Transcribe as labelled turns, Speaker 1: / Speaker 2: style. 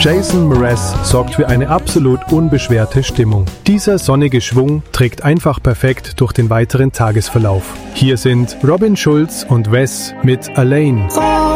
Speaker 1: Jason Mraz sorgt für eine absolut unbeschwerte Stimmung. Dieser sonnige Schwung trägt einfach perfekt durch den weiteren Tagesverlauf. Hier sind Robin Schulz und Wes mit Alaine.